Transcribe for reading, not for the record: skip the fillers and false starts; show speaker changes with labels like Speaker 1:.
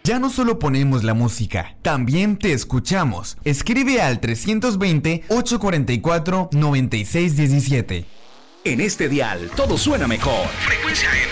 Speaker 1: Ya no solo ponemos la música, también te escuchamos. Escribe al 320-844-9617.
Speaker 2: En este dial todo suena mejor. Frecuencia M.